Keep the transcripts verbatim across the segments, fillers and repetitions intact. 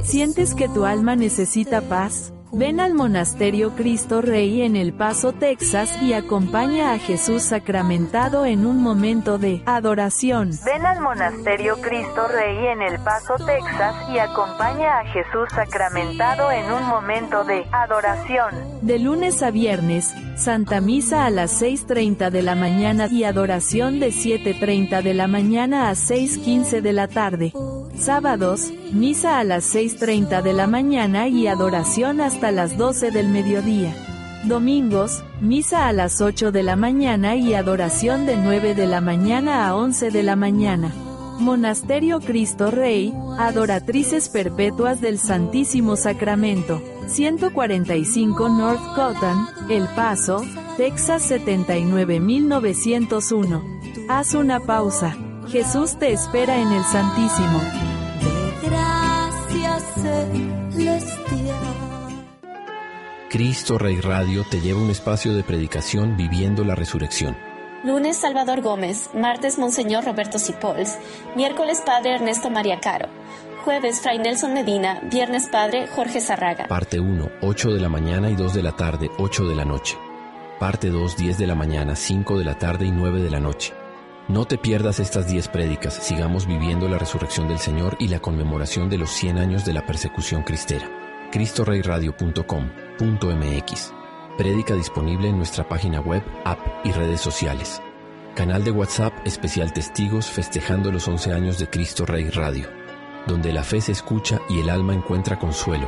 ¿Sientes que tu alma necesita paz? Ven al Monasterio Cristo Rey en El Paso, Texas, y acompaña a Jesús sacramentado en un momento de adoración. Ven al Monasterio Cristo Rey en El Paso, Texas, y acompaña a Jesús sacramentado en un momento de adoración. De lunes a viernes, Santa Misa a las seis treinta de la mañana y adoración de siete treinta de la mañana a seis quince de la tarde. Sábados, misa a las seis treinta de la mañana y adoración hasta las doce del mediodía. Domingos, misa a las ocho de la mañana y adoración de nueve de la mañana a once de la mañana. Monasterio Cristo Rey, Adoratrices Perpetuas del Santísimo Sacramento, ciento cuarenta y cinco North Cotton, El Paso, Texas setenta y nueve mil novecientos uno. Haz una pausa. Jesús te espera en el Santísimo. De gracia celestial. Cristo Rey Radio te lleva a un espacio de predicación viviendo la resurrección. Lunes, Salvador Gómez. Martes, Monseñor Roberto Sipols. Miércoles, Padre Ernesto María Caro. Jueves, Fray Nelson Medina. Viernes, Padre Jorge Zarraga. Parte uno, ocho de la mañana y dos de la tarde, ocho de la noche. Parte dos, diez de la mañana, cinco de la tarde y nueve de la noche. No te pierdas estas diez prédicas. Sigamos viviendo la resurrección del Señor y la conmemoración de los cien años de la persecución cristera. cristo rey radio punto com punto m x. Prédica disponible en nuestra página web, app y redes sociales. Canal de WhatsApp especial Testigos festejando los once años de Cristo Rey Radio, donde la fe se escucha y el alma encuentra consuelo.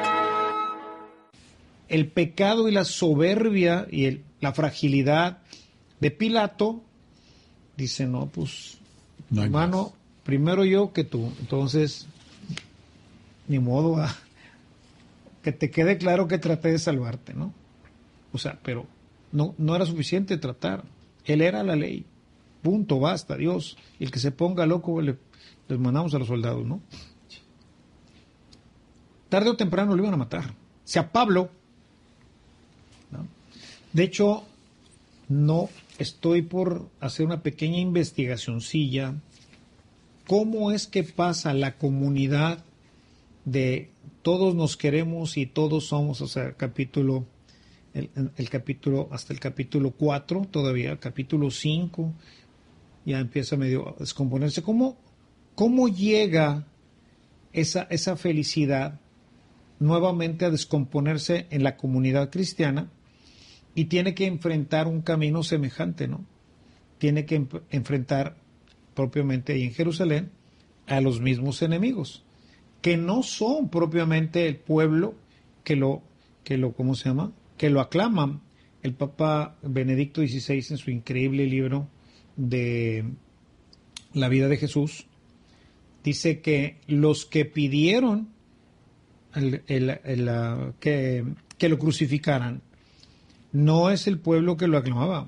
El pecado y la soberbia y el, la fragilidad de Pilato, dice, no, pues, no hermano, más. Primero yo que tú. Entonces, ni modo, ah, que te quede claro que traté de salvarte, ¿no? O sea, pero no, no era suficiente tratar. Él era la ley. Punto, basta, Dios. Y el que se ponga loco, le, les mandamos a los soldados, ¿no? Tarde o temprano lo iban a matar. O sea, Pablo, ¿no? De hecho, no estoy por hacer una pequeña investigacioncilla. ¿Cómo es que pasa la comunidad de todos nos queremos y todos somos, o sea, capítulo, el, el capítulo, hasta el capítulo cuatro todavía, el capítulo cinco, ya empieza medio a descomponerse? ¿Cómo, cómo llega esa, esa felicidad nuevamente a descomponerse en la comunidad cristiana? Y tiene que enfrentar un camino semejante, ¿no? Tiene que em- enfrentar propiamente ahí en Jerusalén a los mismos enemigos, que no son propiamente el pueblo que lo, que lo, ¿cómo se llama? Que lo aclaman. El Papa Benedicto dieciséis, en su increíble libro de la vida de Jesús, dice que los que pidieron el, el, el, el, que, que lo crucificaran no es el pueblo que lo aclamaba.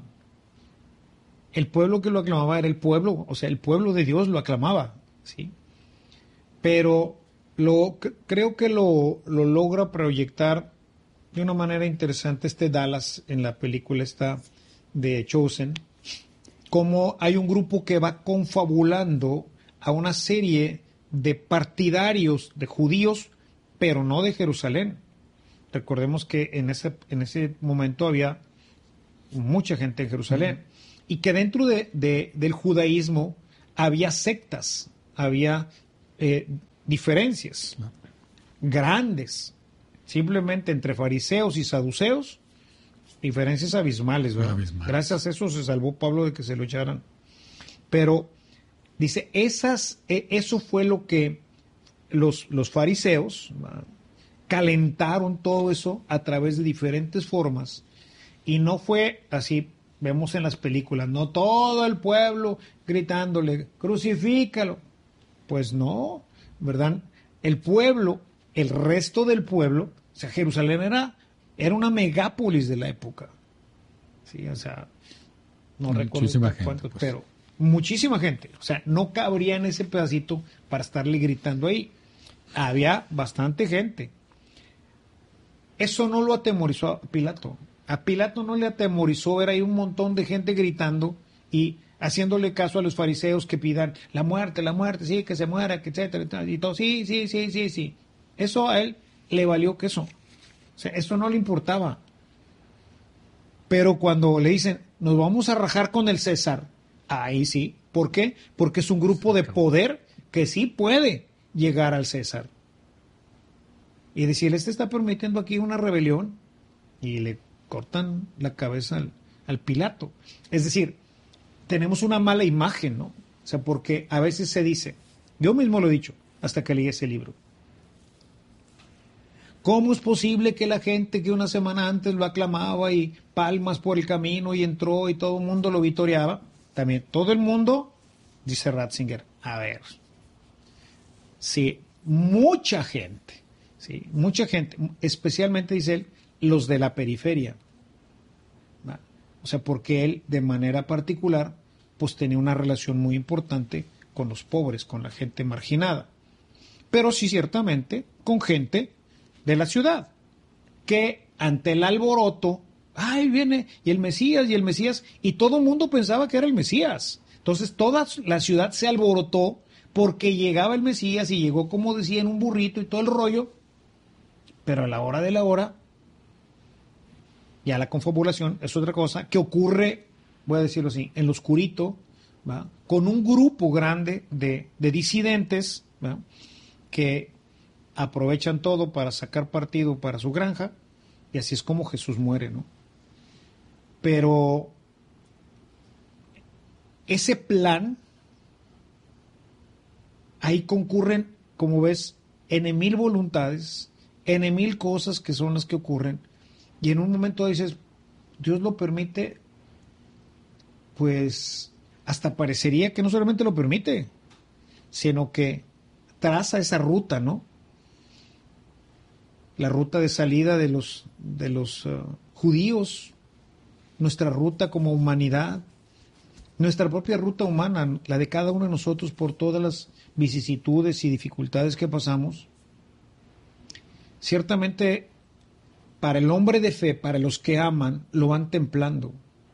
El pueblo que lo aclamaba era el pueblo, o sea, el pueblo de Dios lo aclamaba, ¿sí? Pero lo, creo que lo, lo logra proyectar de una manera interesante este Dallas en la película esta de Chosen, como hay un grupo que va confabulando a una serie de partidarios de judíos, pero no de Jerusalén. Recordemos que en ese, en ese momento había mucha gente en Jerusalén, uh-huh. Y que dentro de, de, del judaísmo había sectas, había eh, diferencias uh-huh. grandes, simplemente entre fariseos y saduceos, diferencias abismales, ¿verdad? Abismal. Gracias a eso se salvó Pablo de que se lo echaran. Pero dice, esas, eso fue lo que los, los fariseos, ¿verdad?, calentaron todo eso a través de diferentes formas, y no fue así, vemos en las películas, no todo el pueblo gritándole, crucifícalo. Pues no, ¿verdad? El pueblo, el resto del pueblo, o sea, Jerusalén era, era una megápolis de la época. Sí, o sea, no muchísima recuerdo gente, cuánto, pues. Pero muchísima gente. O sea, no cabría en ese pedacito para estarle gritando ahí. Había bastante gente. Eso no lo atemorizó a Pilato. A Pilato no le atemorizó ver ahí un montón de gente gritando y haciéndole caso a los fariseos que pidan la muerte, la muerte, sí, que se muera, que etcétera, y todo, sí, sí, sí, sí, sí. Eso a él le valió queso. O sea, eso no le importaba. Pero cuando le dicen, nos vamos a rajar con el César, ahí sí. ¿Por qué? Porque es un grupo de poder que sí puede llegar al César. Y decir, este está permitiendo aquí una rebelión, y le cortan la cabeza al, al Pilato. Es decir, tenemos una mala imagen, ¿no? O sea, porque a veces se dice, yo mismo lo he dicho hasta que leí ese libro, ¿cómo es posible que la gente que una semana antes lo aclamaba y palmas por el camino y entró y todo el mundo lo vitoreaba? También todo el mundo, dice Ratzinger, a ver, sí, mucha gente, sí, mucha gente, especialmente dice él, los de la periferia, ¿va? O sea, porque él de manera particular pues tenía una relación muy importante con los pobres, con la gente marginada, pero sí ciertamente con gente de la ciudad, que ante el alboroto, ay, viene, y el Mesías, y el Mesías, y todo el mundo pensaba que era el Mesías. Entonces toda la ciudad se alborotó porque llegaba el Mesías y llegó, como decía, en un burrito y todo el rollo, pero a la hora de la hora, ya la confabulación es otra cosa, que ocurre, voy a decirlo así, en lo oscurito, ¿va? Con un grupo grande de, de disidentes, ¿va? Que aprovechan todo para sacar partido para su granja, y así es como Jesús muere, ¿no? Pero ese plan, ahí concurren, como ves, en mil voluntades, en mil cosas que son las que ocurren, y en un momento dices, Dios lo permite, pues hasta parecería que no solamente lo permite, sino que traza esa ruta, ¿no? La ruta de salida de los, de los uh, judíos, nuestra ruta como humanidad, nuestra propia ruta humana, la de cada uno de nosotros por todas las vicisitudes y dificultades que pasamos. Ciertamente, para el hombre de fe, para los que aman, lo van templando.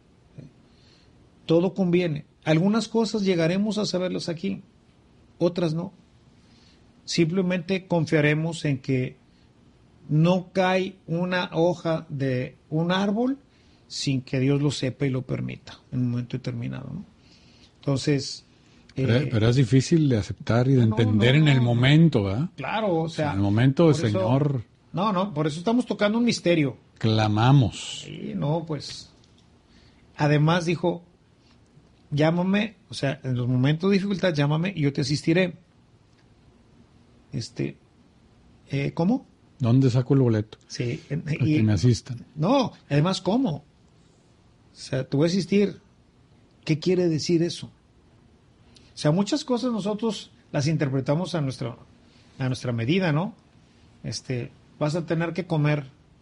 Todo conviene. Algunas cosas llegaremos a saberlas aquí, otras no. Simplemente confiaremos en que no cae una hoja de un árbol sin que Dios lo sepa y lo permita en un momento determinado, ¿no? Entonces... Pero, eh, pero es difícil de aceptar y de no, entender no, en el no, momento, ¿verdad? Claro, o sea... En el momento, por Señor... Eso, no, no, por eso estamos tocando un misterio. Clamamos. Sí, no, pues... Además dijo, llámame, o sea, en los momentos de dificultad, llámame y yo te asistiré. Este... Eh, ¿Cómo? ¿Dónde saco el boleto? Sí. Para Y, que me asistan. no, además, ¿cómo? O sea, te voy a asistir. ¿Qué quiere decir eso? O sea, muchas cosas nosotros las interpretamos a nuestra, a nuestra medida, ¿no? Este, vas a tener que comer.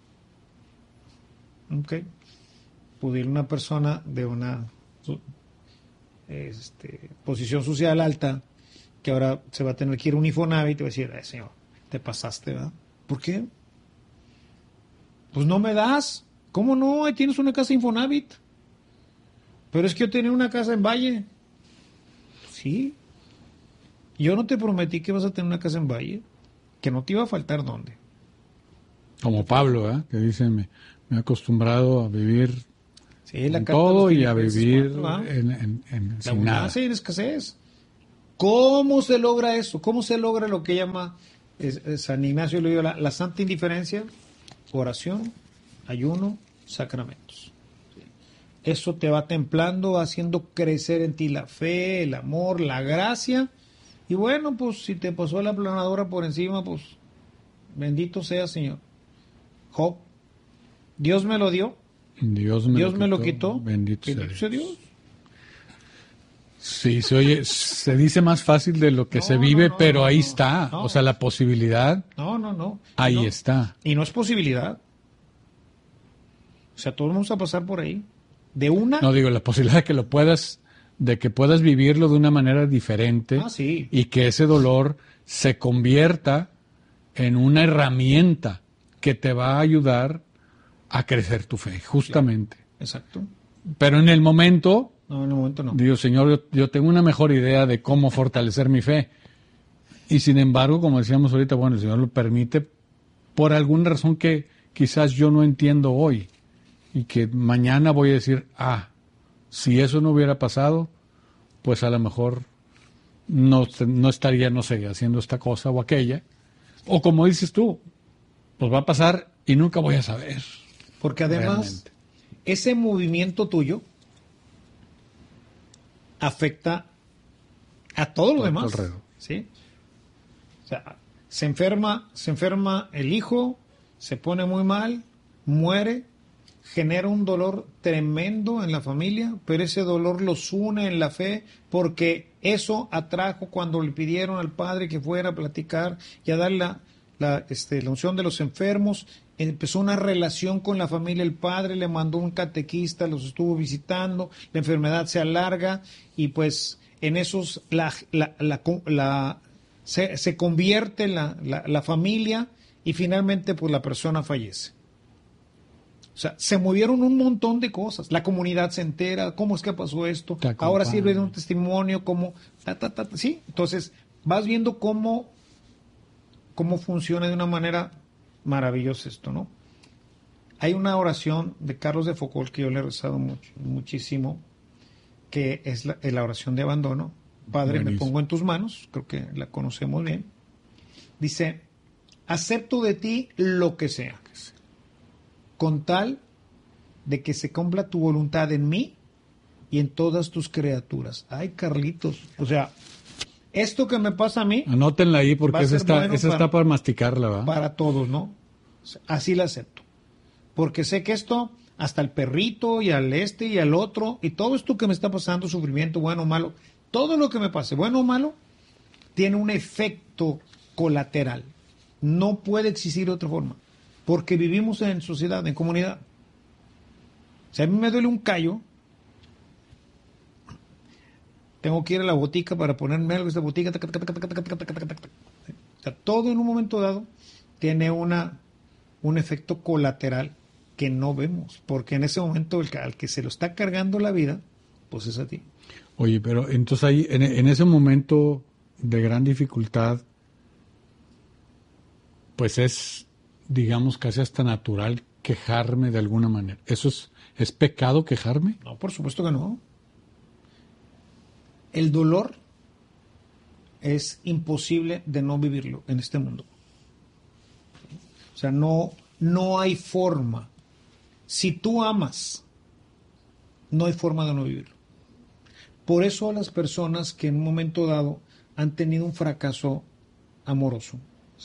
Ok. Pudiera una persona de una este, posición social alta, que ahora se va a tener que ir a un Infonavit y te va a decir, eh, señor, te pasaste, ¿verdad? ¿Por qué? Pues no me das. ¿Cómo no? Ahí tienes una casa Infonavit. Pero es que yo tenía una casa en Valle. Sí. Yo no te prometí que vas a tener una casa en Valle. Que no te iba a faltar dónde. Como Pablo, ¿eh? Que dice, me, me he acostumbrado a vivir sí, la con carta todo de los y a vivir cuatro, en, en, en, la sin nada. abundancia y la escasez. ¿Cómo se logra eso? ¿Cómo se logra lo que llama es, es San Ignacio de Loyola la santa indiferencia? Oración, ayuno, sacramentos. Eso te va templando, haciendo crecer en ti la fe, el amor, la gracia. Y bueno, pues si te pasó la planadora por encima, pues bendito sea, Señor. Job, Dios me lo dio, Dios me, Dios lo, me quitó, lo quitó, bendito, bendito sea sea Dios. Dios. Sí, se oye, se dice más fácil de lo que No, se vive, no, no, pero no, ahí no, está. no. O sea, la posibilidad, No, no, no. ahí no, está. Y no es posibilidad. O sea, todos vamos a pasar por ahí. De una... No digo, la posibilidad de que lo puedas, de que puedas vivirlo de una manera diferente Ah, sí. y que ese dolor se convierta en una herramienta que te va a ayudar a crecer tu fe, justamente. Exacto. Pero en el momento, No, en el momento no. digo, Señor, yo, yo tengo una mejor idea de cómo fortalecer mi fe. Y sin embargo, como decíamos ahorita, bueno, el Señor lo permite por alguna razón que quizás yo no entiendo hoy y que mañana voy a decir, ah, si eso no hubiera pasado, pues a lo mejor no, no estaría, no sé, haciendo esta cosa o aquella. O como dices tú, pues va a pasar y nunca voy a saber. Porque además, realmente, ese movimiento tuyo afecta a todo lo todo demás. ¿Sí? O sea, se enferma, se enferma el hijo, se pone muy mal, muere, genera un dolor tremendo en la familia, pero ese dolor los une en la fe, porque eso atrajo cuando le pidieron al padre que fuera a platicar y a dar la, la, este, la unción de los enfermos. Empezó una relación con la familia, el padre le mandó un catequista, los estuvo visitando, la enfermedad se alarga y pues en esos la, la, la, la, se, se convierte la, la, la familia y finalmente pues la persona fallece. O sea, se movieron un montón de cosas. La comunidad se entera, ¿cómo es que pasó esto? Ahora sirve de un testimonio, cómo... Ta, ta, ta, ta, sí, entonces vas viendo cómo, cómo funciona de una manera maravillosa esto, ¿no? Hay una oración de Carlos de Foucault que yo le he rezado mucho, muchísimo, que es la, la oración de abandono. Padre, Buenísimo. Me pongo en tus manos, creo que la conocemos bien. Dice, acepto de ti lo que sea, con tal de que se cumpla tu voluntad en mí y en todas tus criaturas. Ay, Carlitos, o sea, esto que me pasa a mí... Anótenla ahí porque esa está, bueno esa para, está para masticarla, ¿va? Para todos, ¿no? Así la acepto. Porque sé que esto, hasta el perrito y al este y al otro, y todo esto que me está pasando, sufrimiento, bueno o malo, todo lo que me pase, bueno o malo, tiene un efecto colateral. No puede existir de otra forma. Porque vivimos en sociedad, en comunidad. Si a mí me duele un callo, tengo que ir a la botica para ponerme algo de esta botica. Tac, tac, tac, tac, tac, tac, tac, tac, tac. O sea, todo en un momento dado tiene una, un efecto colateral que no vemos. Porque en ese momento el, al que se lo está cargando la vida, pues es a ti. Oye, pero entonces ahí, en, en ese momento de gran dificultad, pues es... digamos, casi hasta natural quejarme de alguna manera. ¿Eso es, es pecado quejarme? No, por supuesto que no. El dolor es imposible de no vivirlo en este mundo. O sea, no, no hay forma. Si tú amas, no hay forma de no vivirlo. Por eso las personas que en un momento dado han tenido un fracaso amoroso,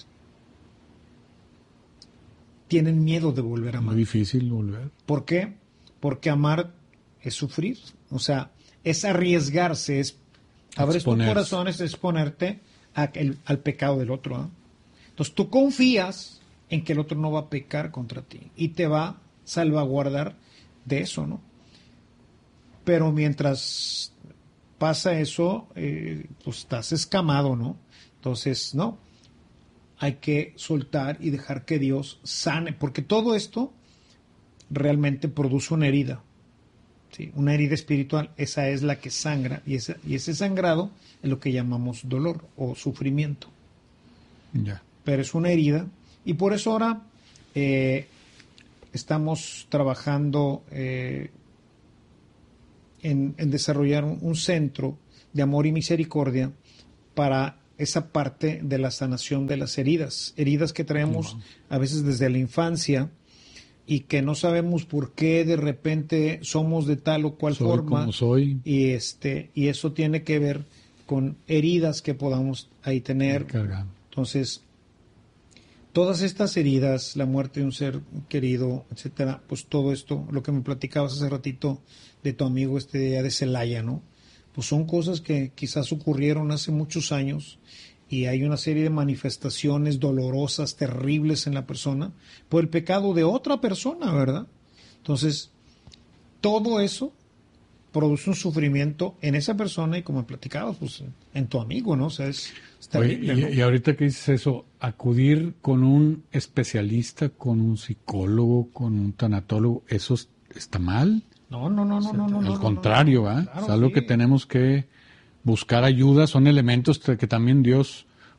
tienen miedo de volver a amar. Muy difícil volver. ¿Por qué? Porque amar es sufrir. O sea, es arriesgarse, es abrir tu corazón, es exponerte a el, al pecado del otro. ¿eh? Entonces tú confías en que el otro no va a pecar contra ti y te va a salvaguardar de eso, ¿no? Pero mientras pasa eso, eh, pues estás escamado, ¿no? Entonces, no. Hay que soltar y dejar que Dios sane, porque todo esto realmente produce una herida, ¿sí? Una herida espiritual, esa es la que sangra, y ese, y ese sangrado es lo que llamamos dolor o sufrimiento. Ya. Pero es una herida, y por eso ahora eh, estamos trabajando eh, en, en desarrollar un, un centro de amor y misericordia para esa parte de la sanación de las heridas, heridas que traemos uh-huh. a veces desde la infancia y que no sabemos por qué de repente somos de tal o cual soy forma como soy. y este y eso tiene que ver con heridas que podamos ahí tener. Entonces, todas estas heridas, la muerte de un ser querido, etcétera, pues todo esto, lo que me platicabas hace ratito de tu amigo este día de Celaya, ¿no? Pues son cosas que quizás ocurrieron hace muchos años y hay una serie de manifestaciones dolorosas, terribles en la persona por el pecado de otra persona, ¿verdad? Entonces, todo eso produce un sufrimiento en esa persona y como platicabas, pues en tu amigo, ¿no? O sea, es, es terrible, Oye, y, ¿no? y ahorita que dices eso, acudir con un especialista, con un psicólogo, con un tanatólogo, ¿eso está mal? No, no, no, no, no, no. Al no, contrario, ¿eh? no, no. Claro, es algo sí. que tenemos que buscar ayuda, son elementos que también Dios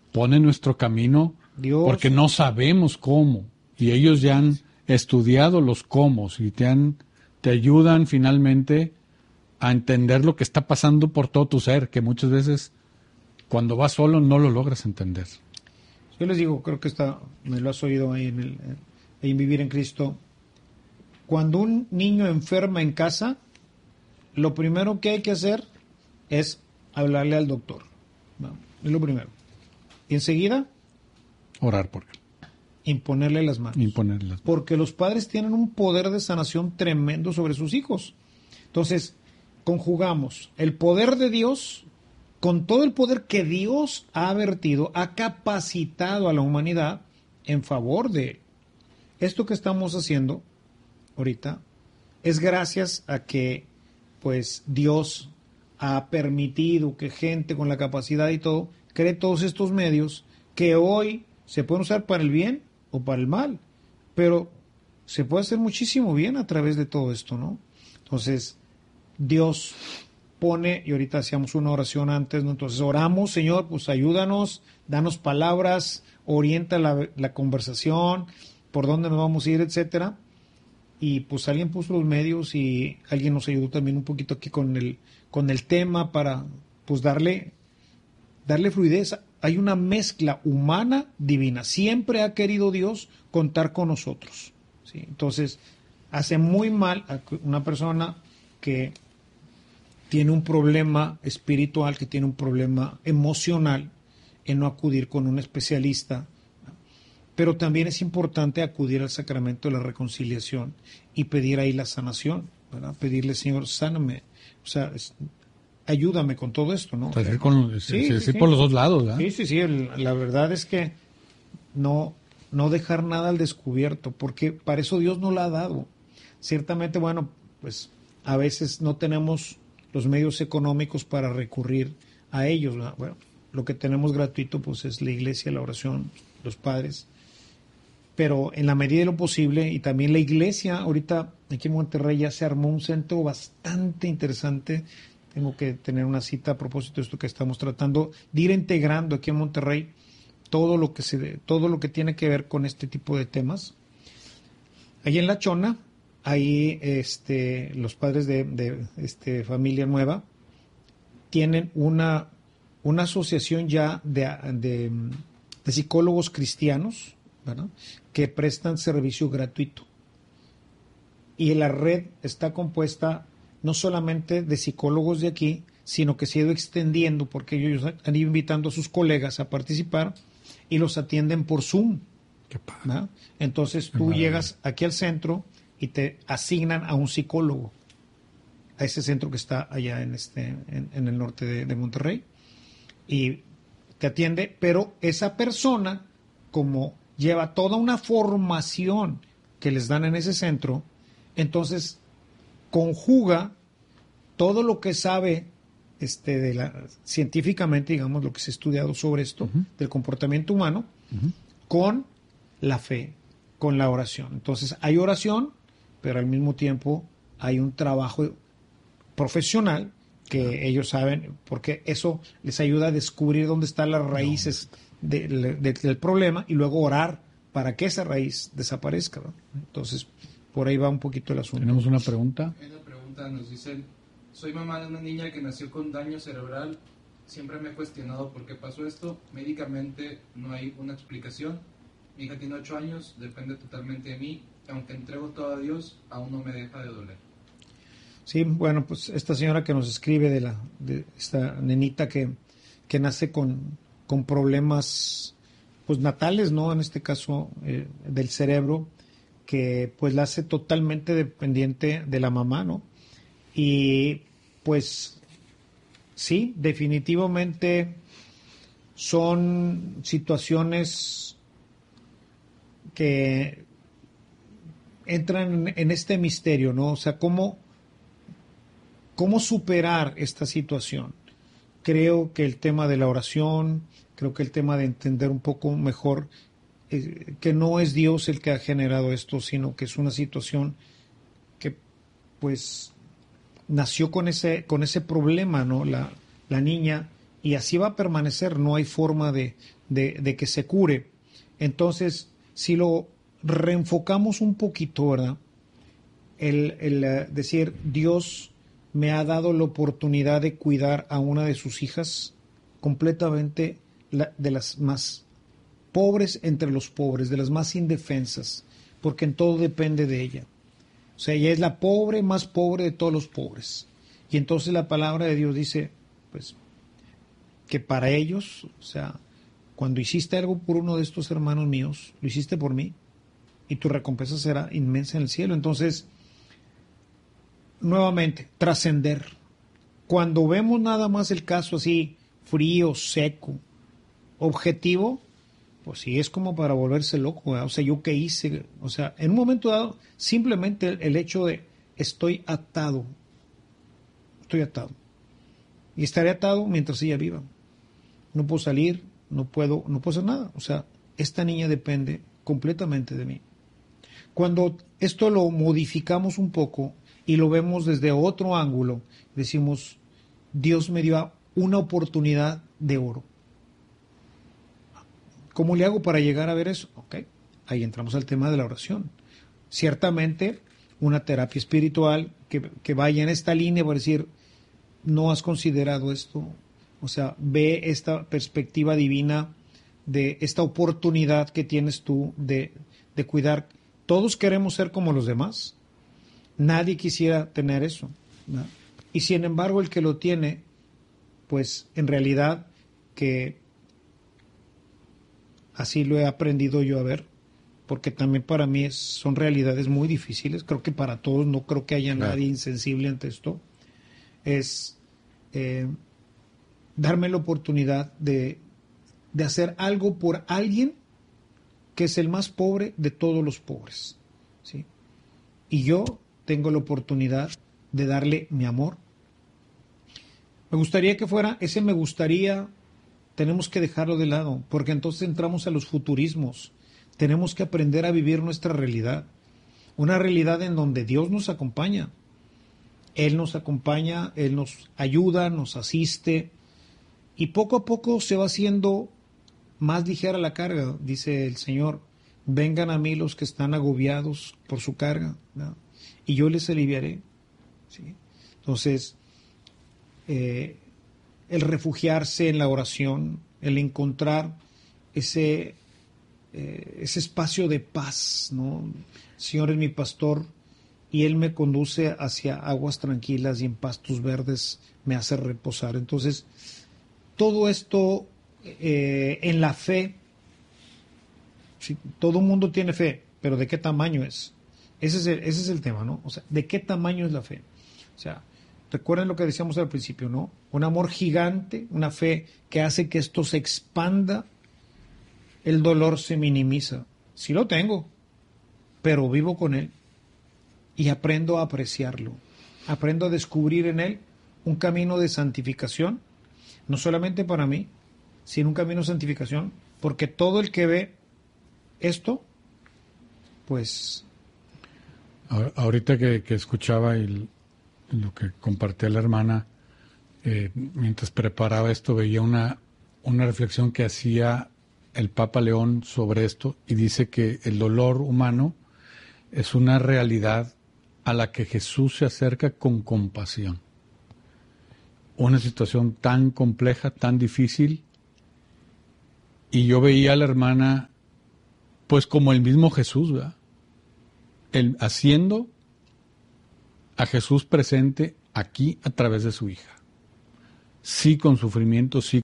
pone en nuestro camino Dios. Porque no sabemos cómo. Y ellos ya han estudiado los cómo y te, han, te ayudan finalmente a entender lo que está pasando por todo tu ser, que muchas veces cuando vas solo no lo logras entender. Yo les digo, creo que está, me lo has oído ahí en, el, en Vivir en Cristo. Cuando un niño enferma en casa, lo primero que hay que hacer es hablarle al doctor. Bueno, es lo primero. Y enseguida, orar por él. Imponerle las manos. Imponerle las manos. Porque los padres tienen un poder de sanación tremendo sobre sus hijos. Entonces, conjugamos el poder de Dios con todo el poder que Dios ha vertido, ha capacitado a la humanidad en favor de él. Esto que estamos haciendo ahorita es gracias a que pues Dios ha permitido que gente con la capacidad y todo cree todos estos medios que hoy se pueden usar para el bien o para el mal, pero se puede hacer muchísimo bien a través de todo esto, ¿no? Entonces, Dios pone, y ahorita hacíamos una oración antes, ¿no? Entonces oramos, Señor, pues ayúdanos, danos palabras, orienta la, la conversación, por dónde nos vamos a ir, etcétera. Y pues alguien puso los medios y alguien nos ayudó también un poquito aquí con el, con el tema para pues darle, darle fluidez. Hay una mezcla humana divina. Siempre ha querido Dios contar con nosotros, ¿sí? Entonces, hace muy mal a una persona que tiene un problema espiritual, que tiene un problema emocional, en no acudir con un especialista. Pero también es importante acudir al sacramento de la reconciliación y pedir ahí la sanación, ¿verdad? Pedirle, Señor, sáname, o sea, es, ayúdame con todo esto, ¿no? Entonces, con, sí, sí, sí, sí, sí. por los dos lados, ¿verdad? Sí, sí, sí, el, la verdad es que no, no dejar nada al descubierto, porque para eso Dios nos la ha dado. Ciertamente, bueno, pues a veces no tenemos los medios económicos para recurrir a ellos, ¿verdad? Bueno, lo que tenemos gratuito pues es la iglesia, la oración, los padres, pero en la medida de lo posible, y también la iglesia, ahorita aquí en Monterrey ya se armó un centro bastante interesante. Tengo que tener una cita a propósito de esto que estamos tratando, de ir integrando aquí en Monterrey todo lo que se, todo lo que tiene que ver con este tipo de temas. Ahí en La Chona, ahí este, los padres de, de este, Familia Nueva tienen una, una asociación ya de, de, de psicólogos cristianos, ¿verdad?, que prestan servicio gratuito. Y la red está compuesta no solamente de psicólogos de aquí, sino que se ha ido extendiendo porque ellos han ido invitando a sus colegas a participar y los atienden por Zoom. Qué padre. ¿No? Entonces tú llegas aquí al centro y te asignan a un psicólogo, a ese centro que está allá en, este, en, en el norte de, de Monterrey, y te atiende, pero esa persona, como lleva toda una formación que les dan en ese centro, entonces conjuga todo lo que sabe este, de la, científicamente, digamos, lo que se ha estudiado sobre esto, uh-huh. del comportamiento humano, uh-huh. con la fe, con la oración. Entonces hay oración, pero al mismo tiempo hay un trabajo profesional que uh-huh. ellos saben, porque eso les ayuda a descubrir dónde están las raíces no. de, de, del problema y luego orar para que esa raíz desaparezca, ¿no? Entonces, por ahí va un poquito el asunto. ¿Tenemos una pregunta? Hay una pregunta, nos dicen, soy mamá de una niña que nació con daño cerebral, siempre me he cuestionado por qué pasó esto, médicamente no hay una explicación, mi hija tiene ocho años, depende totalmente de mí, aunque entrego todo a Dios, aún no me deja de doler. Sí, bueno, pues esta señora que nos escribe de la de esta nenita que, que nace con, con problemas pues natales, ¿no? En este caso eh, del cerebro, que pues la hace totalmente dependiente de la mamá, ¿no? Y pues sí, definitivamente son situaciones que entran en, en este misterio, ¿no? O sea, ¿cómo, cómo superar esta situación? Creo que el tema de la oración, creo que el tema de entender un poco mejor eh, que no es Dios el que ha generado esto, sino que es una situación que pues nació con ese, con ese problema, ¿no? La, la niña, y así va a permanecer, no hay forma de, de, de que se cure. Entonces, si lo reenfocamos un poquito, ¿verdad? El, el uh, decir, Dios me ha dado la oportunidad de cuidar a una de sus hijas completamente la, de las más pobres entre los pobres, de las más indefensas, porque en todo depende de ella. O sea, ella es la pobre más pobre de todos los pobres. Y entonces la palabra de Dios dice, pues, que para ellos, o sea, cuando hiciste algo por uno de estos hermanos míos, lo hiciste por mí, y tu recompensa será inmensa en el cielo. Entonces, nuevamente, trascender. Cuando vemos nada más el caso así, frío, seco, objetivo, pues sí, es como para volverse loco, ¿verdad? O sea, ¿yo qué hice? O sea, en un momento dado, simplemente el, el hecho de estoy atado, estoy atado. Y estaré atado mientras ella viva. No puedo salir, no puedo, no puedo hacer nada. O sea, esta niña depende completamente de mí. Cuando esto lo modificamos un poco y lo vemos desde otro ángulo, decimos, Dios me dio una oportunidad de oro. ¿Cómo le hago para llegar a ver eso? Ok, ahí entramos al tema de la oración. Ciertamente, una terapia espiritual que, que vaya en esta línea para decir, no has considerado esto, o sea, ve esta perspectiva divina de esta oportunidad que tienes tú de, de cuidar. Todos queremos ser como los demás. Nadie quisiera tener eso, ¿no? Y sin embargo, el que lo tiene, pues en realidad que así lo he aprendido yo a ver, porque también para mí es, son realidades muy difíciles, creo que para todos, no creo que haya nadie insensible ante esto, es eh, darme la oportunidad de, de hacer algo por alguien que es el más pobre de todos los pobres, ¿sí? Y yo tengo la oportunidad de darle mi amor. Me gustaría que fuera, ese me gustaría, tenemos que dejarlo de lado, porque entonces entramos a los futurismos. Tenemos que aprender a vivir nuestra realidad, una realidad en donde Dios nos acompaña. Él nos acompaña, Él nos ayuda, nos asiste, y poco a poco se va haciendo más ligera la carga, dice el Señor. Vengan a mí los que están agobiados por su carga, ¿no? Y yo les aliviaré, ¿sí? Entonces, eh, el refugiarse en la oración, el encontrar ese, eh, ese espacio de paz, ¿no? El Señor es mi pastor y Él me conduce hacia aguas tranquilas y en pastos verdes me hace reposar. Entonces, todo esto eh, en la fe, ¿sí? Todo el mundo tiene fe, pero ¿de qué tamaño es? Ese es el, ese es el tema, ¿no? O sea, ¿de qué tamaño es la fe? O sea, recuerden lo que decíamos al principio, ¿no? Un amor gigante, una fe que hace que esto se expanda, el dolor se minimiza. Sí lo tengo, pero vivo con él y aprendo a apreciarlo. Aprendo a descubrir en él un camino de santificación, no solamente para mí, sino un camino de santificación, porque todo el que ve esto, pues... Ahorita que, que escuchaba el, lo que compartía la hermana, eh, mientras preparaba esto, veía una, una reflexión que hacía el Papa León sobre esto, y dice que el dolor humano es una realidad a la que Jesús se acerca con compasión. Una situación tan compleja, tan difícil, y yo veía a la hermana pues como el mismo Jesús, ¿verdad? El, haciendo a Jesús presente aquí a través de su hija. Sí con sufrimiento, sí.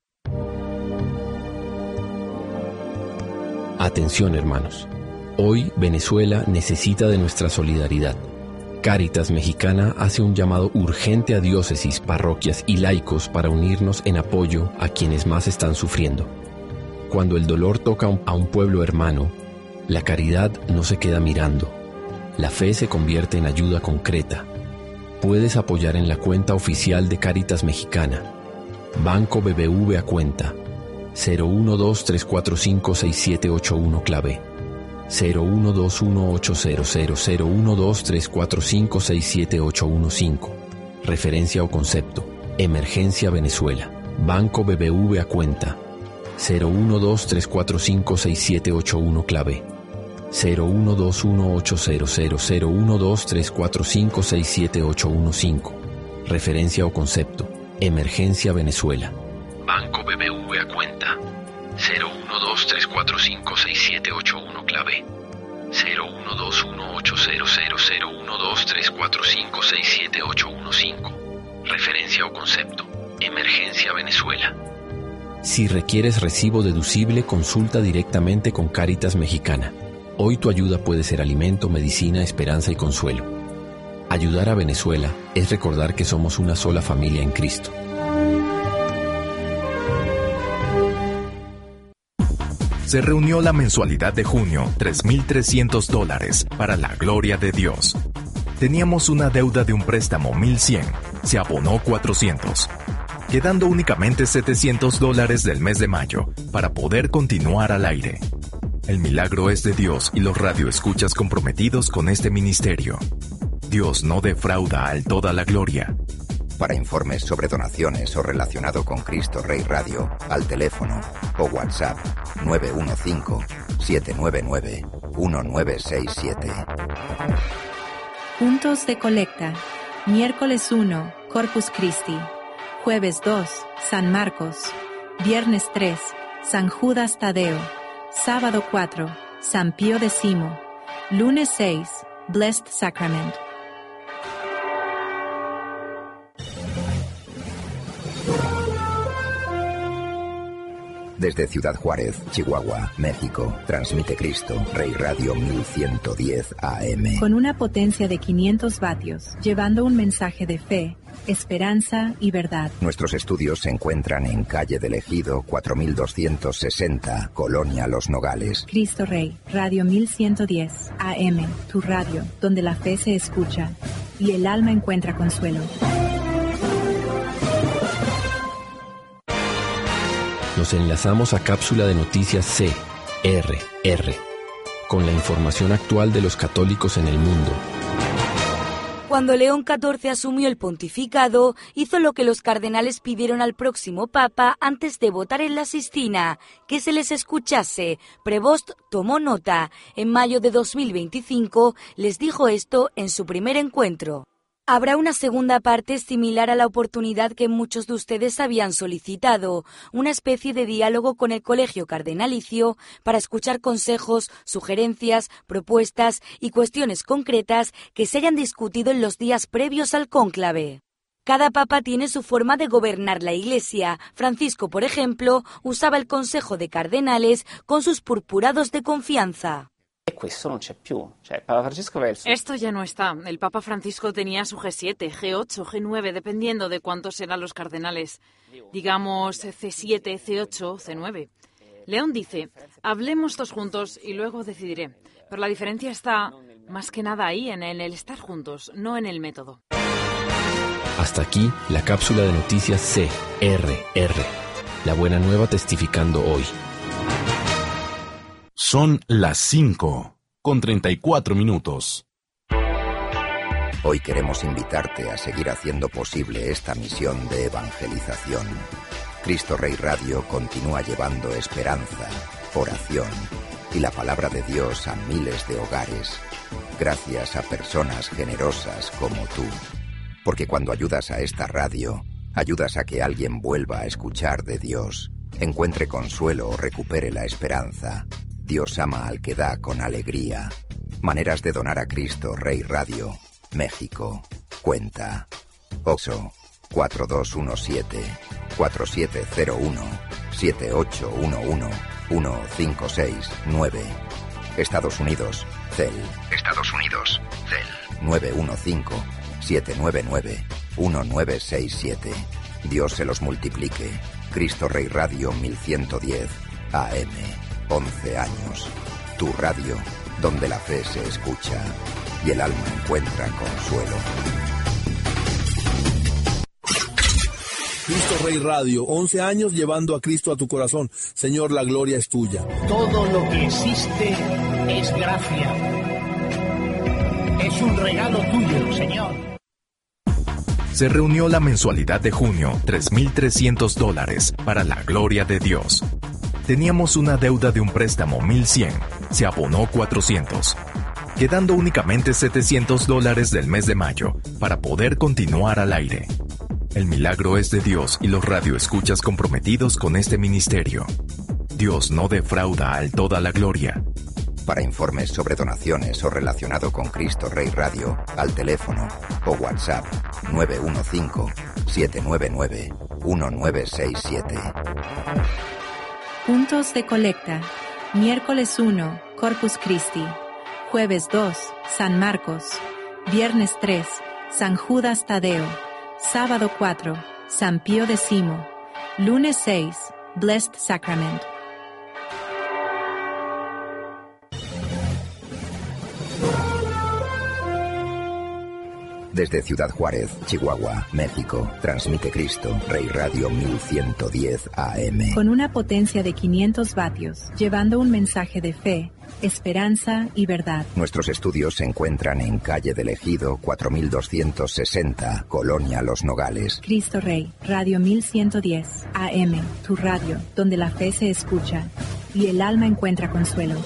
Atención, hermanos. Hoy Venezuela necesita de nuestra solidaridad. Cáritas Mexicana hace un llamado urgente a diócesis, parroquias y laicos para unirnos en apoyo a quienes más están sufriendo. Cuando el dolor toca a un pueblo hermano, la caridad no se queda mirando. La fe se convierte en ayuda concreta. Puedes apoyar en la cuenta oficial de Cáritas Mexicana. Banco B B V a cuenta cero uno dos tres cuatro cinco seis siete ocho uno clave cero uno dos uno ocho cero cero cero uno dos tres cuatro cinco seis siete ocho uno cinco. Referencia o concepto: Emergencia Venezuela. Banco B B V a cuenta cero uno dos tres cuatro cinco seis siete ocho uno clave. cero uno dos uno ocho cero cero cero uno dos tres cuatro cinco seis siete ocho uno cinco. Referencia o concepto. Emergencia Venezuela. Banco B B V a cuenta cero uno dos tres cuatro cinco seis siete ocho uno clave. cero uno dos uno ocho cero cero cero uno dos tres cuatro cinco seis siete ocho uno cinco. Referencia o concepto. Emergencia Venezuela. Si requieres recibo deducible, consulta directamente con Cáritas Mexicana. Hoy tu ayuda puede ser alimento, medicina, esperanza y consuelo. Ayudar a Venezuela es recordar que somos una sola familia en Cristo. Se reunió la mensualidad de junio, tres mil trescientos dólares, para la gloria de Dios. Teníamos una deuda de un préstamo mil cien, se abonó cuatrocientos, quedando únicamente setecientos dólares del mes de mayo para poder continuar al aire. El milagro es de Dios y los radioescuchas comprometidos con este ministerio. Dios no defrauda al toda la gloria. Para informes sobre donaciones o relacionado con Cristo Rey Radio, al teléfono o WhatsApp nueve uno cinco, siete nueve nueve, uno nueve seis siete. Puntos de colecta. Miércoles uno, Corpus Christi. Jueves dos, San Marcos. Viernes tres, San Judas Tadeo. Sábado cuatro, San Pío X. Lunes seis, Blessed Sacrament. Desde Ciudad Juárez, Chihuahua, México, transmite Cristo Rey Radio mil ciento diez A M. Con una potencia de quinientos vatios, llevando un mensaje de fe, esperanza y verdad. Nuestros estudios se encuentran en calle del Ejido cuatro mil doscientos sesenta, Colonia Los Nogales. Cristo Rey, Radio mil ciento diez A M, tu radio, donde la fe se escucha y el alma encuentra consuelo. Nos enlazamos a Cápsula de Noticias C R R, con la información actual de los católicos en el mundo. Cuando León catorce asumió el pontificado, hizo lo que los cardenales pidieron al próximo papa antes de votar en la Sistina, que se les escuchase. Prevost tomó nota. En mayo de dos mil veinticinco les dijo esto en su primer encuentro. Habrá una segunda parte similar a la oportunidad que muchos de ustedes habían solicitado, una especie de diálogo con el Colegio Cardenalicio para escuchar consejos, sugerencias, propuestas y cuestiones concretas que se hayan discutido en los días previos al cónclave. Cada papa tiene su forma de gobernar la Iglesia. Francisco, por ejemplo, usaba el Consejo de Cardenales con sus purpurados de confianza. Esto ya no está. El Papa Francisco tenía su G siete, G ocho, G nueve, dependiendo de cuántos eran los cardenales. Digamos C siete, C ocho, C nueve. León dice, hablemos todos juntos y luego decidiré. Pero la diferencia está más que nada ahí, en el estar juntos, no en el método. Hasta aquí la cápsula de noticias C R R. La buena nueva testificando hoy. Son las cinco, con treinta y cuatro minutos. Hoy queremos invitarte a seguir haciendo posible esta misión de evangelización. Cristo Rey Radio continúa llevando esperanza, oración y la palabra de Dios a miles de hogares, gracias a personas generosas como tú. Porque cuando ayudas a esta radio, ayudas a que alguien vuelva a escuchar de Dios, encuentre consuelo o recupere la esperanza. Dios ama al que da con alegría. Maneras de donar a Cristo Rey Radio, México. Cuenta Oxo cuatro dos uno siete, cuatro siete cero uno, siete ocho uno uno, uno cinco seis nueve. Estados Unidos, Cel. Estados Unidos, Cel. nueve uno cinco, siete nueve nueve, uno nueve seis siete. Dios se los multiplique. Cristo Rey Radio mil ciento diez A M. once años. Tu radio, donde la fe se escucha y el alma encuentra consuelo. Cristo Rey Radio, once años llevando a Cristo a tu corazón. Señor, la gloria es tuya. Todo lo que existe es gracia. Es un regalo tuyo, Señor. Se reunió la mensualidad de junio, tres mil trescientos dólares, para la gloria de Dios. Teníamos una deuda de un préstamo mil cien, se abonó cuatrocientos, quedando únicamente setecientos dólares del mes de mayo para poder continuar al aire. El milagro es de Dios y los radioescuchas comprometidos con este ministerio. Dios no defrauda al toda la gloria. Para informes sobre donaciones o relacionado con Cristo Rey Radio, al teléfono o WhatsApp nueve uno cinco, siete nueve nueve, uno nueve seis siete. Puntos de colecta. Miércoles uno, Corpus Christi. Jueves dos, San Marcos. Viernes tres, San Judas Tadeo. Sábado cuatro, San Pío X. Lunes seis, Blessed Sacrament. Desde Ciudad Juárez, Chihuahua, México, transmite Cristo Rey Radio mil ciento diez A M. Con una potencia de quinientos vatios, llevando un mensaje de fe, esperanza y verdad. Nuestros estudios se encuentran en calle del Ejido cuatro mil doscientos sesenta, Colonia Los Nogales. Cristo Rey, Radio mil ciento diez A M, tu radio, donde la fe se escucha y el alma encuentra consuelo.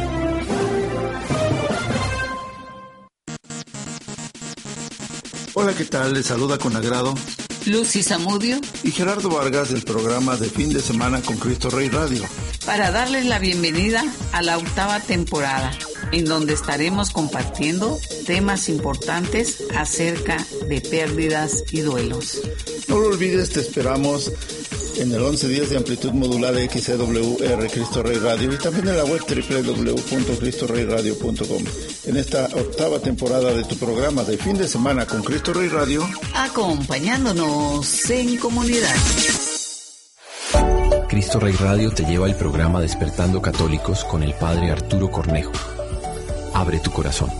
Hola, ¿qué tal? Les saluda con agrado Lucy Zamudio y Gerardo Vargas del programa de fin de semana con Cristo Rey Radio, para darles la bienvenida a la octava temporada, en donde estaremos compartiendo temas importantes acerca de pérdidas y duelos. No lo olvides, te esperamos en el once diez de amplitud modulada X C W R Cristo Rey Radio y también en la web doble u doble u doble u punto cristo rey radio punto com. En esta octava temporada de tu programa de fin de semana con Cristo Rey Radio, acompañándonos en comunidad. Cristo Rey Radio te lleva el programa Despertando Católicos con el Padre Arturo Cornejo. Abre tu corazón.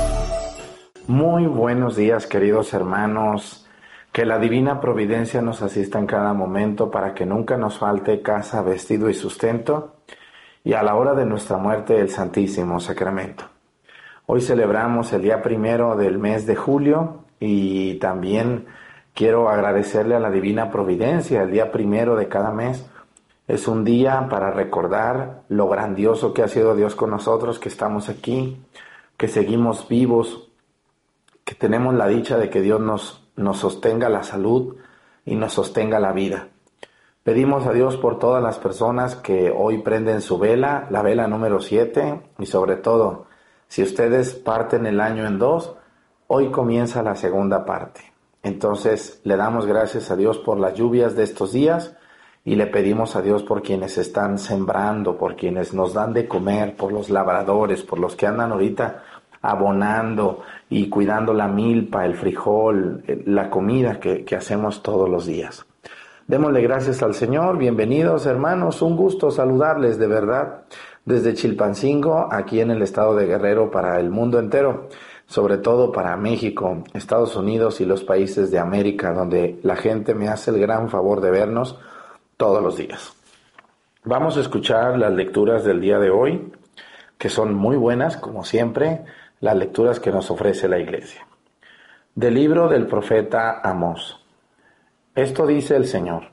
Muy buenos días, queridos hermanos. Que la divina providencia nos asista en cada momento para que nunca nos falte casa, vestido y sustento, y a la hora de nuestra muerte el Santísimo Sacramento. Hoy celebramos el día primero del mes de julio y también quiero agradecerle a la divina providencia. El día primero de cada mes es un día para recordar lo grandioso que ha sido Dios con nosotros, que estamos aquí, que seguimos vivos, que tenemos la dicha de que Dios nos nos sostenga la salud y nos sostenga la vida. Pedimos a Dios por todas las personas que hoy prenden su vela, la vela número siete, y sobre todo, si ustedes parten el año en dos, hoy comienza la segunda parte. Entonces, le damos gracias a Dios por las lluvias de estos días y le pedimos a Dios por quienes están sembrando, por quienes nos dan de comer, por los labradores, por los que andan ahorita abonando y cuidando la milpa, el frijol, la comida que, que hacemos todos los días. Démosle gracias al Señor. Bienvenidos, hermanos, un gusto saludarles de verdad desde Chilpancingo, aquí en el estado de Guerrero, para el mundo entero, sobre todo para México, Estados Unidos y los países de América, donde la gente me hace el gran favor de vernos todos los días. Vamos a escuchar las lecturas del día de hoy, que son muy buenas, como siempre, las lecturas que nos ofrece la Iglesia. Del libro del profeta Amós. Esto dice el Señor: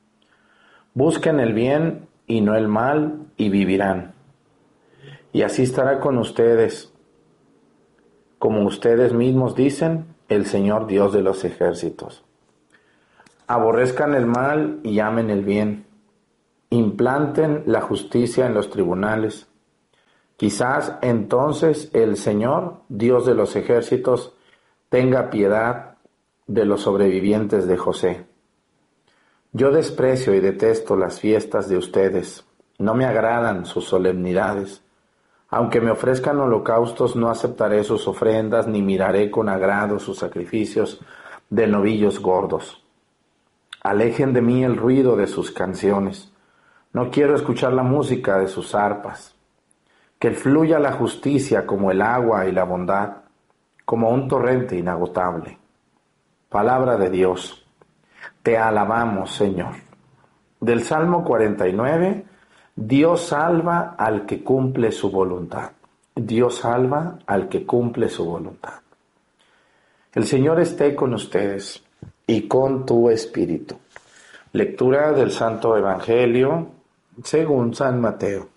busquen el bien y no el mal, y vivirán. Y así estará con ustedes. Como ustedes mismos dicen, el Señor Dios de los ejércitos. Aborrezcan el mal y amen el bien. Implanten la justicia en los tribunales. Quizás entonces el Señor, Dios de los ejércitos, tenga piedad de los sobrevivientes de José. Yo desprecio y detesto las fiestas de ustedes, no me agradan sus solemnidades. Aunque me ofrezcan holocaustos, no aceptaré sus ofrendas, ni miraré con agrado sus sacrificios de novillos gordos. Alejen de mí el ruido de sus canciones, no quiero escuchar la música de sus arpas. Que fluya la justicia como el agua y la bondad, como un torrente inagotable. Palabra de Dios. Te alabamos, Señor. Del Salmo cuarenta y nueve, Dios salva al que cumple su voluntad. Dios salva al que cumple su voluntad. El Señor esté con ustedes y con tu espíritu. Lectura del Santo Evangelio según San Mateo.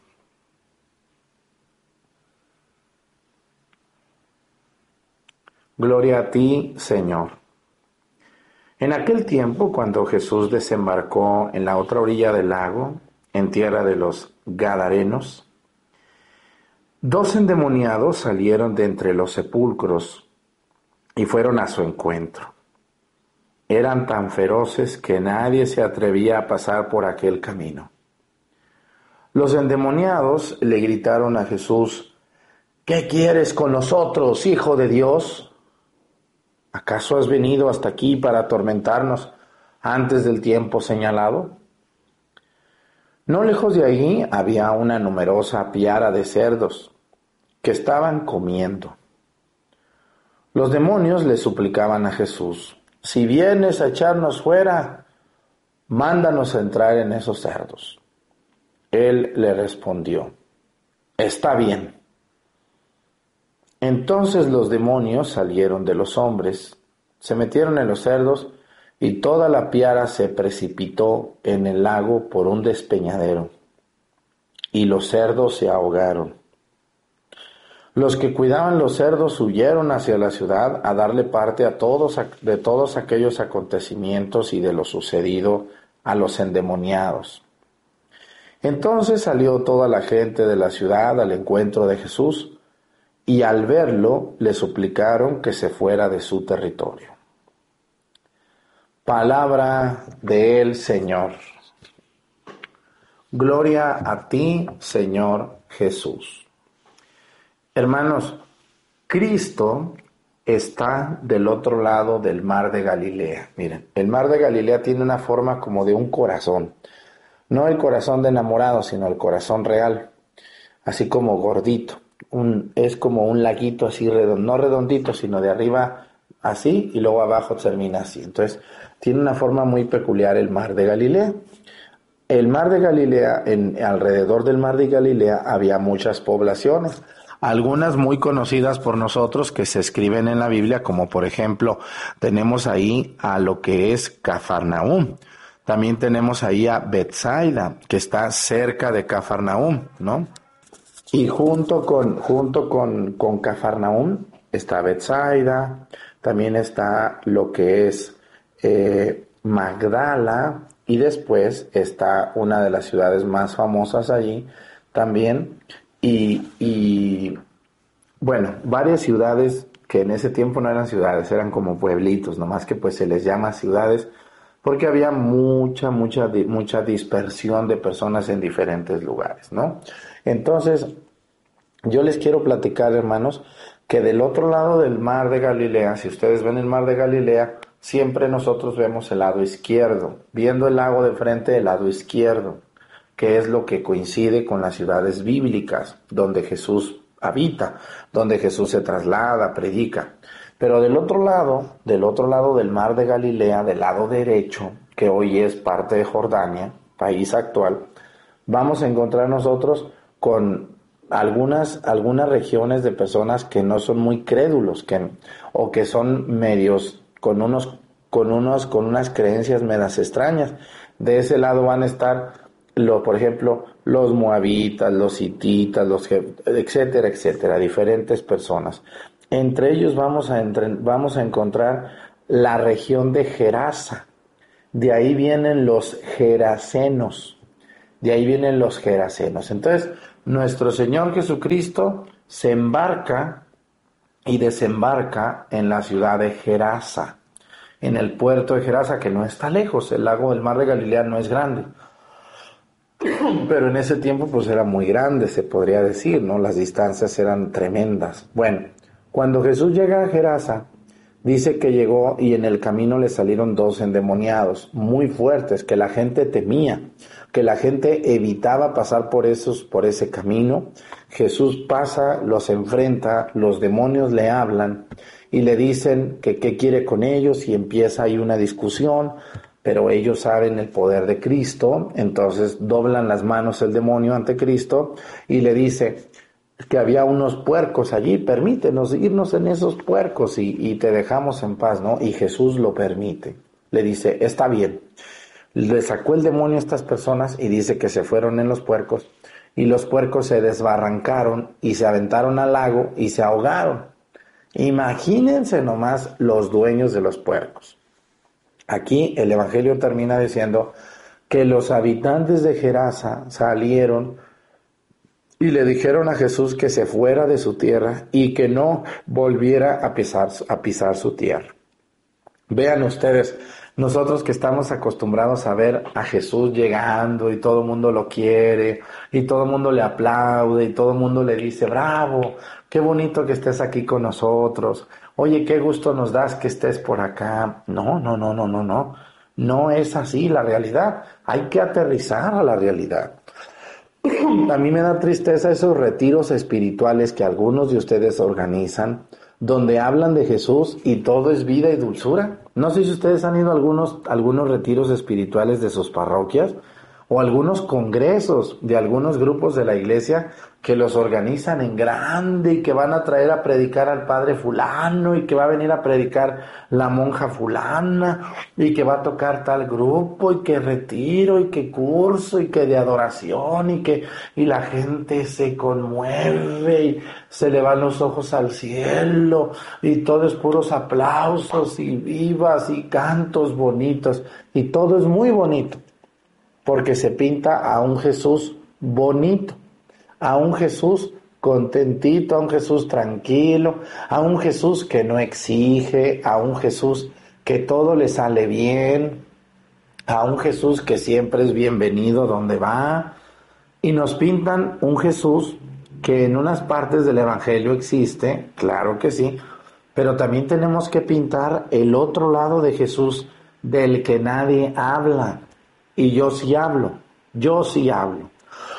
Gloria a ti, Señor. En aquel tiempo, cuando Jesús desembarcó en la otra orilla del lago, en tierra de los Gadarenos, dos endemoniados salieron de entre los sepulcros y fueron a su encuentro. Eran tan feroces que nadie se atrevía a pasar por aquel camino. Los endemoniados le gritaron a Jesús: ¿qué quieres con nosotros, Hijo de Dios? ¿Acaso has venido hasta aquí para atormentarnos antes del tiempo señalado? No lejos de allí había una numerosa piara de cerdos que estaban comiendo. Los demonios le suplicaban a Jesús: si vienes a echarnos fuera, mándanos a entrar en esos cerdos. Él le respondió: está bien. Entonces los demonios salieron de los hombres, se metieron en los cerdos, y toda la piara se precipitó en el lago por un despeñadero, y los cerdos se ahogaron. Los que cuidaban los cerdos huyeron hacia la ciudad a darle parte a todos, de todos aquellos acontecimientos y de lo sucedido a los endemoniados. Entonces salió toda la gente de la ciudad al encuentro de Jesús, y al verlo le suplicaron que se fuera de su territorio. Palabra del Señor. Gloria a ti, Señor Jesús. Hermanos, Cristo está del otro lado del mar de Galilea. Miren, el mar de Galilea tiene una forma como de un corazón. No el corazón de enamorado, sino el corazón real, así como gordito. Un, es como un laguito así redondo, no redondito, sino de arriba así y luego abajo termina así. Entonces tiene una forma muy peculiar el mar de Galilea. El mar de Galilea, en, alrededor del mar de Galilea había muchas poblaciones, algunas muy conocidas por nosotros que se escriben en la Biblia, como por ejemplo tenemos ahí a lo que es Cafarnaúm. También tenemos ahí a Betsaida, que está cerca de Cafarnaúm, ¿no? Y junto con, junto con, con Cafarnaúm está Betsaida, también está lo que es eh, Magdala, y después está una de las ciudades más famosas allí también, y, y bueno, varias ciudades que en ese tiempo no eran ciudades, eran como pueblitos, nomás que pues se les llama ciudades porque había mucha, mucha, mucha dispersión de personas en diferentes lugares, ¿no? Entonces, yo les quiero platicar, hermanos, que del otro lado del mar de Galilea, si ustedes ven el mar de Galilea, siempre nosotros vemos el lado izquierdo, viendo el lago de frente, el lado izquierdo, que es lo que coincide con las ciudades bíblicas, donde Jesús habita, donde Jesús se traslada, predica. Pero del otro lado, del otro lado del mar de Galilea, del lado derecho, que hoy es parte de Jordania, país actual, vamos a encontrar nosotros con algunas, algunas regiones de personas que no son muy crédulos, que, o que son medios con unos, con unos, con unas creencias medias extrañas. De ese lado van a estar, lo, por ejemplo, los moabitas, los hititas, los, etcétera, etcétera, diferentes personas. Entre ellos vamos a, entre, vamos a encontrar la región de Gerasa. De ahí vienen los gerasenos. De ahí vienen los gerasenos. Entonces, nuestro Señor Jesucristo se embarca y desembarca en la ciudad de Gerasa, en el puerto de Gerasa, que no está lejos. El lago del mar de Galilea no es grande, pero en ese tiempo pues era muy grande, se podría decir, ¿no? Las distancias eran tremendas. Bueno, cuando Jesús llega a Gerasa, dice que llegó y en el camino le salieron dos endemoniados muy fuertes que la gente temía, que la gente evitaba pasar por esos, por ese camino. Jesús pasa, los enfrenta, los demonios le hablan y le dicen que qué quiere con ellos, y empieza ahí una discusión, pero ellos saben el poder de Cristo, entonces doblan las manos el demonio ante Cristo y le dice que había unos puercos allí, permítenos irnos en esos puercos y, y te dejamos en paz, ¿no? Y Jesús lo permite, le dice, está bien. Le sacó el demonio a estas personas y dice que se fueron en los puercos y los puercos se desbarrancaron y se aventaron al lago y se ahogaron. Imagínense nomás los dueños de los puercos. Aquí el Evangelio termina diciendo que los habitantes de Gerasa salieron y le dijeron a Jesús que se fuera de su tierra y que no volviera a pisar, a pisar su tierra. Vean ustedes, nosotros que estamos acostumbrados a ver a Jesús llegando y todo el mundo lo quiere y todo el mundo le aplaude y todo el mundo le dice, bravo, qué bonito que estés aquí con nosotros, oye, qué gusto nos das que estés por acá. No, no, no, no, no, no, no es así la realidad, hay que aterrizar a la realidad. A mí me da tristeza esos retiros espirituales que algunos de ustedes organizan, donde hablan de Jesús y todo es vida y dulzura. No sé si ustedes han ido a algunos, algunos retiros espirituales de sus parroquias o algunos congresos de algunos grupos de la iglesia que los organizan en grande y que van a traer a predicar al padre fulano y que va a venir a predicar la monja fulana y que va a tocar tal grupo y que retiro y que curso y que de adoración y que y la gente se conmueve y se le van los ojos al cielo y todo es puros aplausos y vivas y cantos bonitos y todo es muy bonito porque se pinta a un Jesús bonito, a un Jesús contentito, a un Jesús tranquilo, a un Jesús que no exige, a un Jesús que todo le sale bien, a un Jesús que siempre es bienvenido donde va, y nos pintan un Jesús que en unas partes del Evangelio existe, claro que sí, pero también tenemos que pintar el otro lado de Jesús del que nadie habla, y yo sí hablo, yo sí hablo.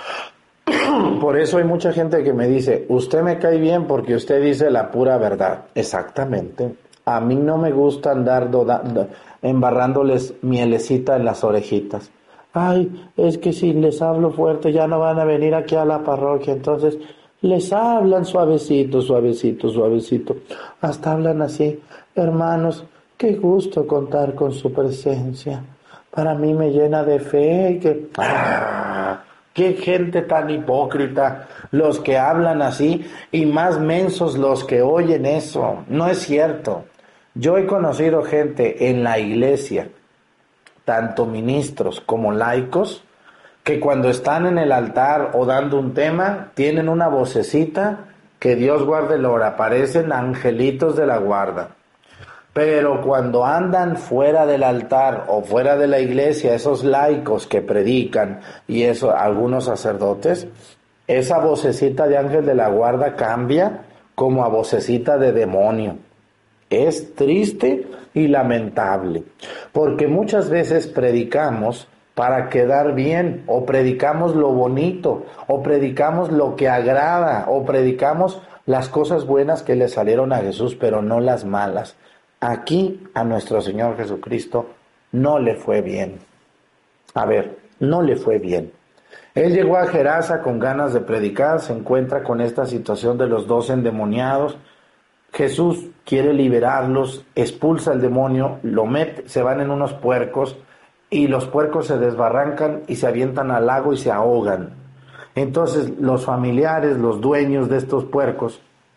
Por eso hay mucha gente que me dice, usted me cae bien porque usted dice la pura verdad. Exactamente. A mí no me gusta andar doda- embarrándoles mielecita en las orejitas. Ay, es que si les hablo fuerte ya no van a venir aquí a la parroquia. Entonces les hablan suavecito, suavecito, suavecito. Hasta hablan así. Hermanos, qué gusto contar con su presencia. Para mí me llena de fe y que... ¡Ah! ¡Qué gente tan hipócrita! Los que hablan así y más mensos los que oyen eso. No es cierto. Yo he conocido gente en la iglesia, tanto ministros como laicos, que cuando están en el altar o dando un tema, tienen una vocecita que Dios guarde la hora, parecen angelitos de la guarda. Pero cuando andan fuera del altar o fuera de la iglesia, esos laicos que predican y eso, algunos sacerdotes, esa vocecita de ángel de la guarda cambia como a vocecita de demonio. Es triste y lamentable, porque muchas veces predicamos para quedar bien, o predicamos lo bonito, o predicamos lo que agrada, o predicamos las cosas buenas que le salieron a Jesús, pero no las malas. Aquí a nuestro Señor Jesucristo no le fue bien. A ver, no le fue bien. Él llegó a Gerasa con ganas de predicar, se encuentra con esta situación de los dos endemoniados. Jesús quiere liberarlos, expulsa al demonio, lo mete, se van en unos puercos y los puercos se desbarrancan y se avientan al lago y se ahogan. Entonces los familiares, los dueños de estos puercos,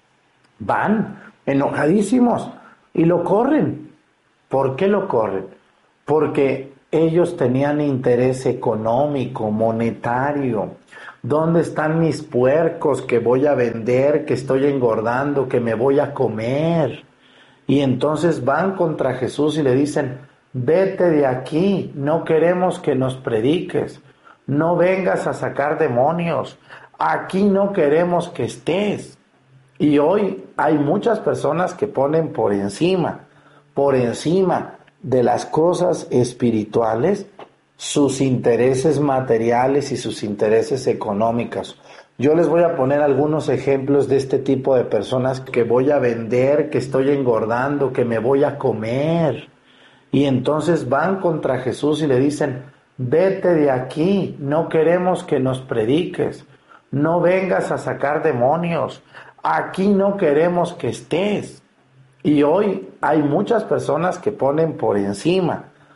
van enojadísimos y lo corren. ¿Por qué lo corren? Porque ellos tenían interés económico, monetario. ¿Dónde están mis puercos que voy a vender, que estoy engordando, que me voy a comer? Y entonces van contra Jesús y le dicen, vete de aquí, no queremos que nos prediques, no vengas a sacar demonios, aquí no queremos que estés. Y hoy hay muchas personas que ponen por encima, por encima de las cosas espirituales, sus intereses materiales y sus intereses económicos. Yo les voy a poner algunos ejemplos de este tipo de personas que voy a vender, que estoy engordando, que me voy a comer. Y entonces van contra Jesús y le dicen, vete de aquí, no queremos que nos prediques, no vengas a sacar demonios, aquí no queremos que estés. Y hoy hay muchas personas que ponen por encima